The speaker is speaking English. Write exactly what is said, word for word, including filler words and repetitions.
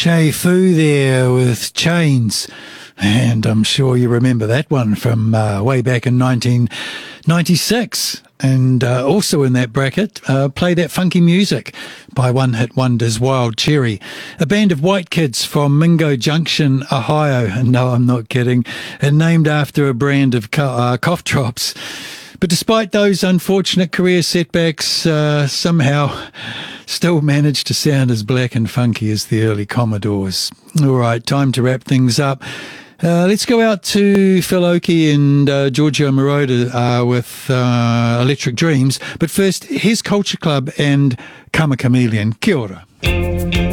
Che Fu there with Chains. And I'm sure you remember that one from uh, way back in nineteen ninety-six. And uh, also in that bracket, uh, Play That Funky Music by One Hit Wonders Wild Cherry, a band of white kids from Mingo Junction, Ohio. And no, I'm not kidding. And named after a brand of co- uh, cough drops. But despite those unfortunate career setbacks, uh, somehow still managed to sound as black and funky as the early Commodores. All right, time to wrap things up. Uh, let's go out to Phil Oakey and uh, Giorgio Moroder uh, with uh, Electric Dreams. But first, here's Culture Club and Karma Chameleon. Kia ora.